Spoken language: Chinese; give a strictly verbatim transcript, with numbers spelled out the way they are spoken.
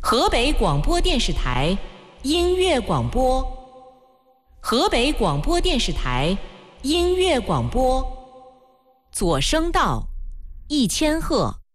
河北广播电视台音乐广播，河北广播电视台音乐广播，左声道一千赫。